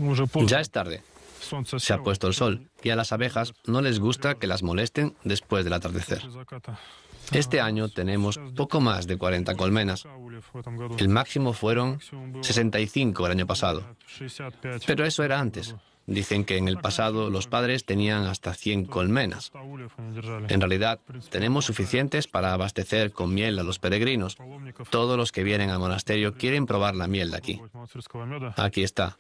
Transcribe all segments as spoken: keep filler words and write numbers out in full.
Ya es tarde. Se ha puesto el sol y a las abejas no les gusta que las molesten después del atardecer. Este año tenemos poco más de cuarenta colmenas. El máximo fueron sesenta y cinco el año pasado. Pero eso era antes. Dicen que en el pasado los padres tenían hasta cien colmenas. En realidad, tenemos suficientes para abastecer con miel a los peregrinos. Todos los que vienen al monasterio quieren probar la miel de aquí. Aquí está.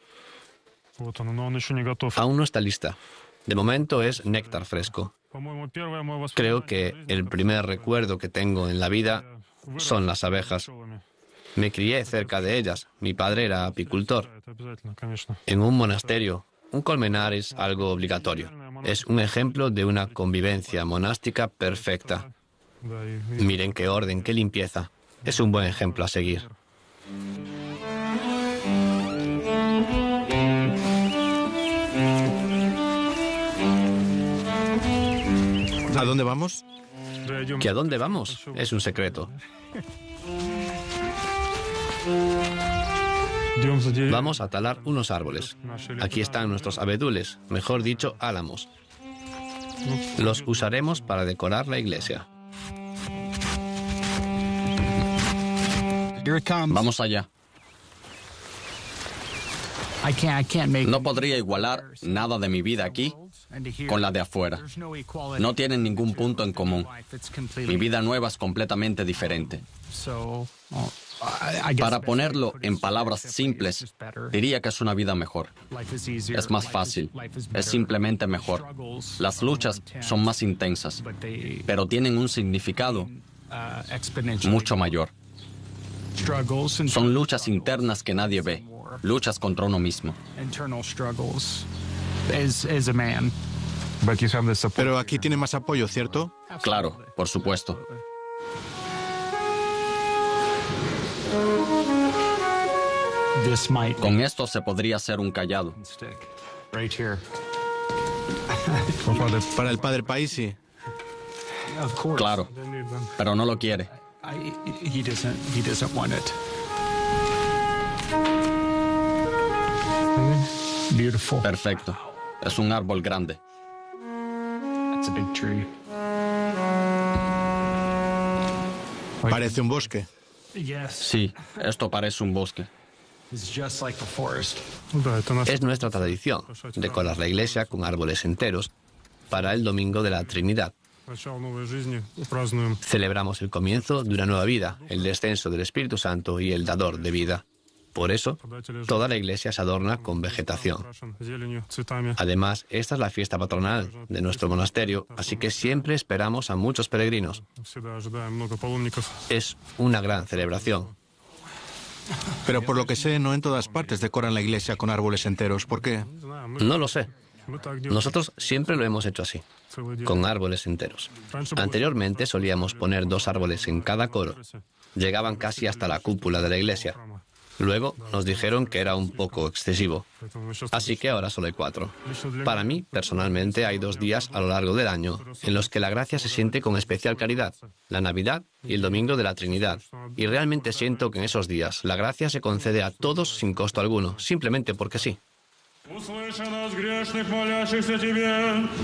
Aún no está lista. De momento es néctar fresco. Creo que el primer recuerdo que tengo en la vida son las abejas. Me crié cerca de ellas. Mi padre era apicultor. En un monasterio, un colmenar es algo obligatorio. Es un ejemplo de una convivencia monástica perfecta. Miren qué orden, qué limpieza. Es un buen ejemplo a seguir. ¿A dónde vamos? ¿Que a dónde vamos? Es un secreto. Vamos a talar unos árboles. Aquí están nuestros abedules, mejor dicho, álamos. Los usaremos para decorar la iglesia. Vamos allá. No podría igualar nada de mi vida aquí con la de afuera. No tienen ningún punto en común. Mi vida nueva es completamente diferente. Para ponerlo en palabras simples, diría que es una vida mejor. Es más fácil. Es simplemente mejor. Las luchas son más intensas, pero tienen un significado mucho mayor. Son luchas internas que nadie ve. Luchas contra uno mismo. Pero aquí tiene más apoyo, ¿cierto? Claro, por supuesto. Con esto se podría hacer un cayado. Para el padre Paisi. Claro, pero no lo quiere. Perfecto. Es un árbol grande. Parece un bosque. Sí, esto parece un bosque. Es nuestra tradición decorar la iglesia con árboles enteros para el domingo de la Trinidad. Celebramos el comienzo de una nueva vida, el descenso del Espíritu Santo y el dador de vida. Por eso, toda la iglesia se adorna con vegetación. Además, esta es la fiesta patronal de nuestro monasterio, así que siempre esperamos a muchos peregrinos. Es una gran celebración. Pero por lo que sé, no en todas partes decoran la iglesia con árboles enteros. ¿Por qué? No lo sé. Nosotros siempre lo hemos hecho así, con árboles enteros. Anteriormente solíamos poner dos árboles en cada coro. Llegaban casi hasta la cúpula de la iglesia. Luego nos dijeron que era un poco excesivo. Así que ahora solo hay cuatro. Para mí, personalmente, hay dos días a lo largo del año en los que la gracia se siente con especial caridad. La Navidad y el Domingo de la Trinidad. Y realmente siento que en esos días la gracia se concede a todos sin costo alguno, simplemente porque sí.